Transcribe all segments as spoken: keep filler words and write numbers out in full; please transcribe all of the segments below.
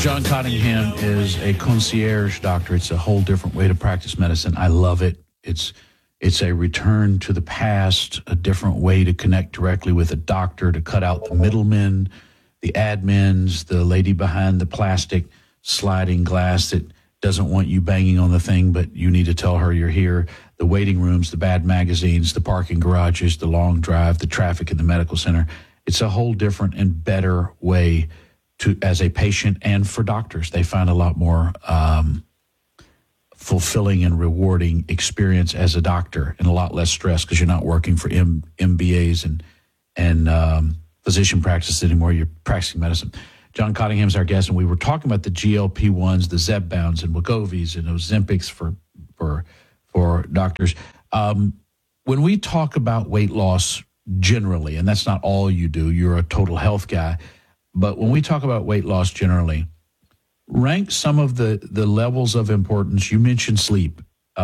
John Cottingham is a concierge doctor. It's a whole different way to practice medicine. I love it. It's it's a return to the past, a different way to connect directly with a doctor, to cut out the middlemen, the admins, the lady behind the plastic sliding glass that doesn't want you banging on the thing, but you need to tell her you're here, the waiting rooms, the bad magazines, the parking garages, the long drive, the traffic in the medical center. It's a whole different and better way to, as a patient and for doctors. They find a lot more um, fulfilling and rewarding experience as a doctor, and a lot less stress because you're not working for M- MBAs and and um, physician practices anymore. You're practicing medicine. John Cottingham is our guest, and we were talking about the G L P ones, the Zepbounds and Wegovy's and Ozempics for for for doctors. Um, when we talk about weight loss generally, and that's not all you do, you're a total health guy. But when we talk about weight loss generally, rank some of the, the levels of importance. You mentioned sleep.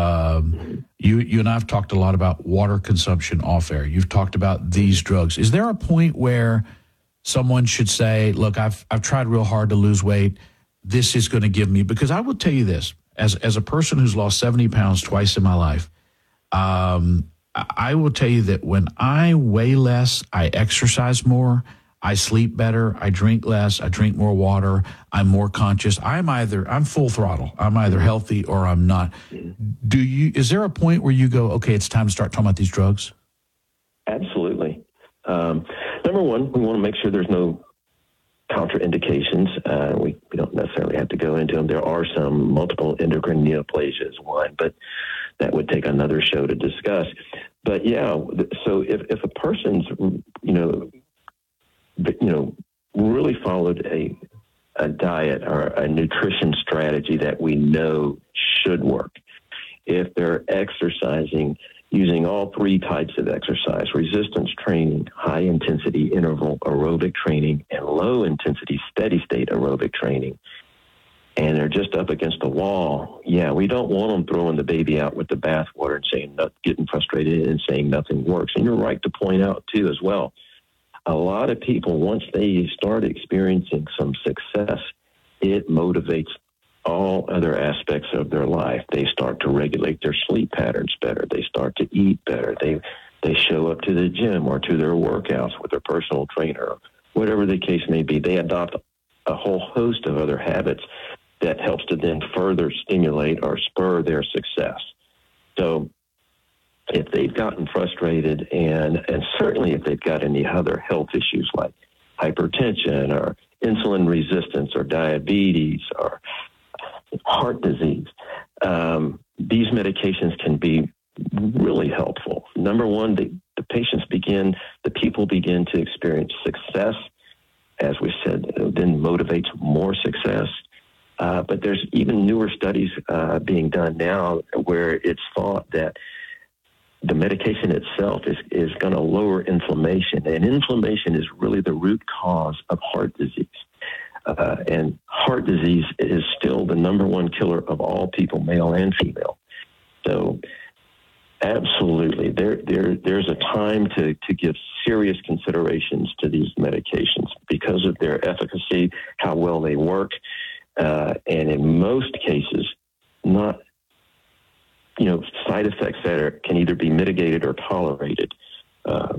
Um, you you and I have talked a lot about water consumption off air. You've talked about these drugs. Is there a point where someone should say, look, I've I've tried real hard to lose weight. This is going to give me, because I will tell you this, as, as a person who's lost seventy pounds twice in my life, um, I will tell you that when I weigh less, I exercise more, I sleep better, I drink less, I drink more water, I'm more conscious. I'm either, I'm full throttle. I'm either healthy or I'm not. Do you, is there a point where you go, okay, it's time to start talking about these drugs? Absolutely. Um, number one, we want to make sure there's no contraindications. Uh, we, we don't necessarily have to go into them. There are some. Multiple endocrine neoplasia is one, but that would take another show to discuss. But yeah, so if, if a person's, you know, you know, really followed a a diet or a nutrition strategy that we know should work, if they're exercising using all three types of exercise, resistance training, high intensity interval aerobic training, and low intensity steady state aerobic training, and they're just up against the wall, yeah, we don't want them throwing the baby out with the bathwater and saying, getting frustrated and saying nothing works. And you're right to point out, too, as well. A lot of people, once they start experiencing some success, it motivates all other aspects of their life. They start to regulate their sleep patterns better. They start to eat better. They they show up to the gym or to their workouts with their personal trainer, whatever the case may be. They adopt a whole host of other habits that helps to then further stimulate or spur their success. So if they've gotten frustrated, and, and certainly if they've got any other health issues like hypertension or insulin resistance or diabetes or heart disease, um, these medications can be really helpful. Number one, the, the patients begin, the people begin to experience success. As we said, then motivates more success. Uh, but there's even newer studies uh, being done now where it's thought that the medication itself is, is going to lower inflammation. And inflammation is really the root cause of heart disease. Uh, and heart disease is still the number one killer of all people, male and female. So absolutely, there, there, there's a time to, to give serious considerations to these medications because of their efficacy, how well they work, uh, and in most cases, not, you know, side effects that are, can either be mitigated or tolerated. Uh,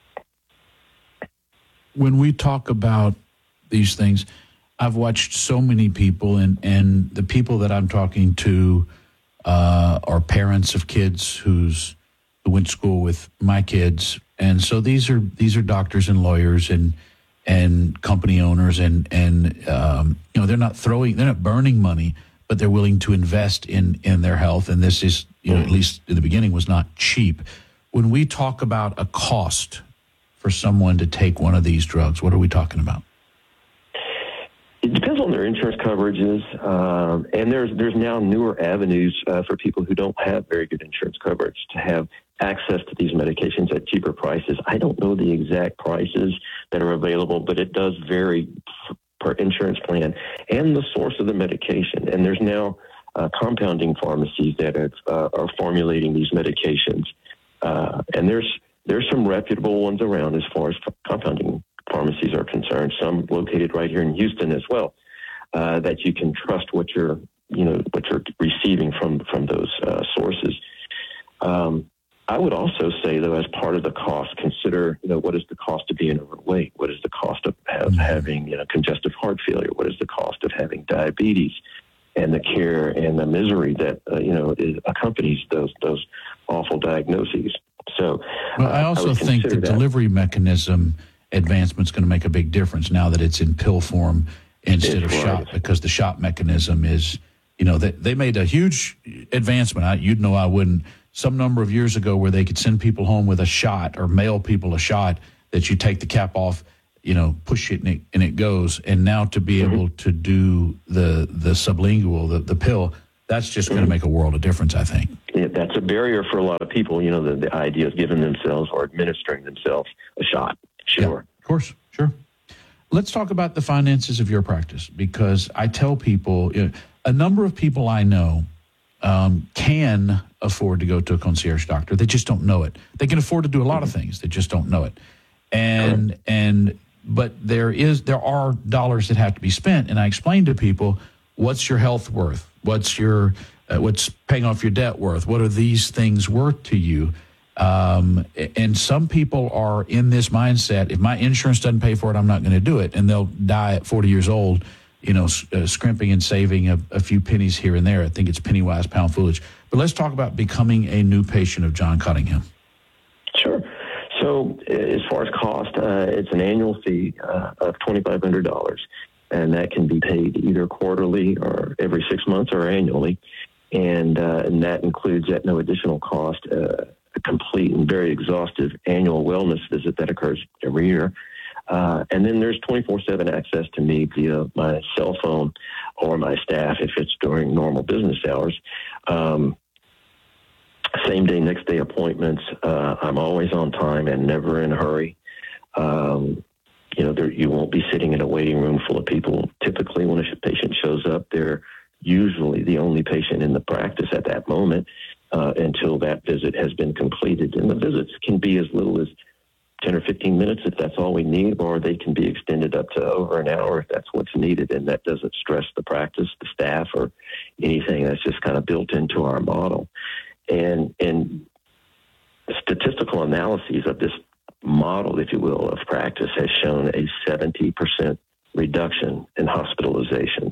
when we talk about these things, I've watched so many people, and, and the people that I'm talking to uh, are parents of kids who's who went to school with my kids, and so these are these are doctors and lawyers and and company owners, and and um, you know, they're not throwing, they're not burning money, but they're willing to invest in in their health, and this is, you know, at least in the beginning, was not cheap. When we talk about a cost for someone to take one of these drugs, what are we talking about? It depends on their insurance coverages, um, and there's there's now newer avenues uh, for people who don't have very good insurance coverage to have access to these medications at cheaper prices. I don't know the exact prices that are available, but it does vary per insurance plan and the source of the medication. And there's now uh, compounding pharmacies that have, uh, are formulating these medications, uh, and there's there's some reputable ones around as far as compounding pharmacies are concerned, some located right here in Houston as well. uh, that you can trust what you're, you know, what you're receiving from from those uh, sources. Um, I would also say, though, as part of the cost, consider, you know, what is the cost of being overweight? What is the cost of have, having, you know, congestive heart failure? What is the cost of having diabetes? And the care and the misery that, uh, you know, is, accompanies those those awful diagnoses. So, well, I also uh, I think the that. delivery mechanism advancement is going to make a big difference now that it's in pill form instead It's of right. shot, because the shot mechanism is, you know, they, they made a huge advancement. I, you'd know I wouldn't. Some number of years ago where they could send people home with a shot or mail people a shot that you take the cap off, you know, push it and it, and it goes. And now to be mm-hmm. able to do the the sublingual, the, the pill, that's just mm-hmm. going to make a world of difference, I think. Yeah, that's a barrier for a lot of people. You know, the, the idea of giving themselves or administering themselves a shot. Sure. Yeah, of course. Sure. Let's talk about the finances of your practice, because I tell people, you know, a number of people I know um, can afford to go to a concierge doctor. They just don't know it. They can afford to do a lot mm-hmm. of things. They just don't know it. And, sure. and, But there is there are dollars that have to be spent, and I explain to people, what's your health worth? What's your uh, what's paying off your debt worth? What are these things worth to you? Um, and some people are in this mindset: if my insurance doesn't pay for it, I'm not going to do it, and they'll die at forty years old, you know, uh, scrimping and saving a, a few pennies here and there. I think it's penny wise, pound foolish. But let's talk about becoming a new patient of John Cottingham. Sure. So as far as cost, uh, it's an annual fee uh, of twenty-five hundred dollars, and that can be paid either quarterly or every six months or annually. And, uh, and that includes at no additional cost uh, a complete and very exhaustive annual wellness visit that occurs every year. Uh, and then there's twenty-four seven access to me via my cell phone or my staff if it's during normal business hours. Um, Same day, next day appointments. Uh, I'm always on time and never in a hurry. Um, you know, there, you won't be sitting in a waiting room full of people. Typically, when a patient shows up, they're usually the only patient in the practice at that moment uh, until that visit has been completed. And the visits can be as little as ten or fifteen minutes if that's all we need, or they can be extended up to over an hour if that's what's needed, and that doesn't stress the practice, the staff, or anything. That's just kind of built into our model. And, and statistical analyses of this model, if you will, of practice has shown a seventy percent reduction in hospitalizations.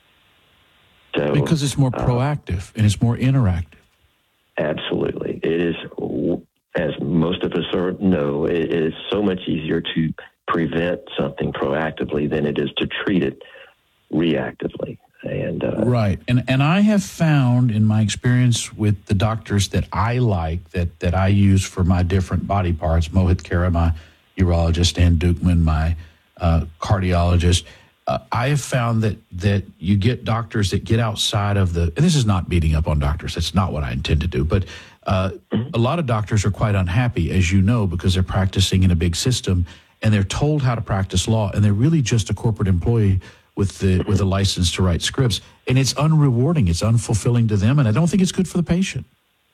So, because it's more proactive uh, and it's more interactive. Absolutely. It is, as most of us are, know, it is so much easier to prevent something proactively than it is to treat it reactively. And uh, right. And and I have found in my experience with the doctors that I like, that, that I use for my different body parts, Mohit Khera, my urologist, Dan Dukeman, my uh, cardiologist, uh, I have found that, that you get doctors that get outside of the, and this is not beating up on doctors, that's not what I intend to do, but uh, mm-hmm. a lot of doctors are quite unhappy, as you know, because they're practicing in a big system, and they're told how to practice law, and they're really just a corporate employee with the with a license to write scripts, and it's unrewarding, it's unfulfilling to them, and I don't think it's good for the patient.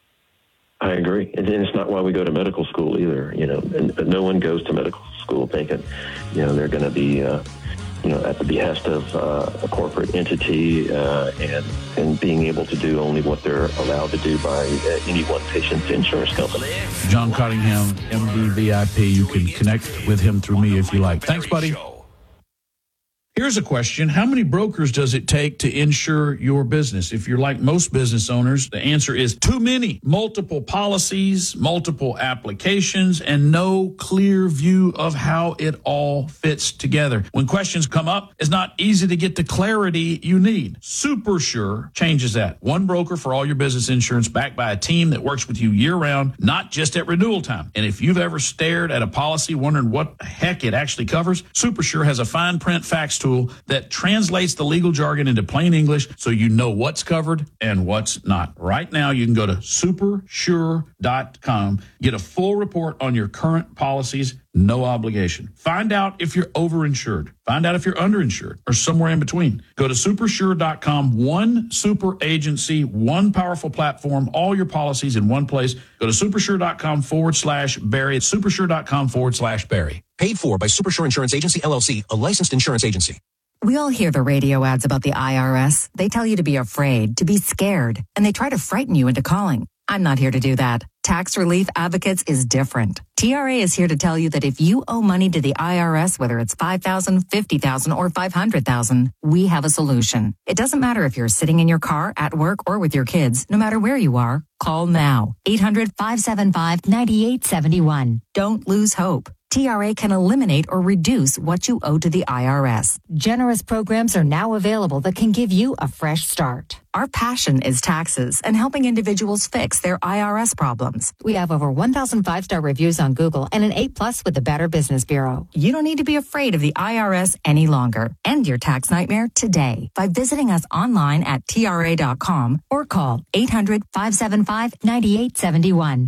I agree, and it's not why we go to medical school either. You know, and no one goes to medical school thinking, you know, they're going to be, uh, you know, at the behest of uh, a corporate entity uh, and and being able to do only what they're allowed to do by uh, any one patient's insurance company. John Cottingham, M D V I P. You can connect with him through me if you like. Thanks, buddy. Here's a question. How many brokers does it take to insure your business? If you're like most business owners, the answer is too many. Multiple policies, multiple applications, and no clear view of how it all fits together. When questions come up, it's not easy to get the clarity you need. SuperSure changes that. One broker for all your business insurance, backed by a team that works with you year-round, not just at renewal time. And if you've ever stared at a policy wondering what the heck it actually covers, SuperSure has a fine print facts tool that translates the legal jargon into plain English so you know what's covered and what's not. Right now, you can go to super sure dot com, get a full report on your current policies, no obligation. Find out if you're overinsured. Find out if you're underinsured or somewhere in between. Go to super sure dot com, one super agency, one powerful platform, all your policies in one place. Go to super sure dot com forward slash Barry. It's super sure dot com forward slash Barry. Paid for by SuperSure Insurance Agency, L L C, a licensed insurance agency. We all hear the radio ads about the I R S. They tell you to be afraid, to be scared, and they try to frighten you into calling. I'm not here to do that. Tax Relief Advocates is different. T R A is here to tell you that if you owe money to the I R S, whether it's five thousand dollars, fifty thousand dollars, or five hundred thousand dollars, we have a solution. It doesn't matter if you're sitting in your car, at work, or with your kids. No matter where you are, call now. eight hundred, five seven five, nine eight seven one. Don't lose hope. T R A can eliminate or reduce what you owe to the I R S. Generous programs are now available that can give you a fresh start. Our passion is taxes and helping individuals fix their I R S problems. We have over one thousand five-star reviews on Google and an A plus with the Better Business Bureau. You don't need to be afraid of the I R S any longer. End your tax nightmare today by visiting us online at T R A dot com or call eight hundred, five seven five, nine eight seven one.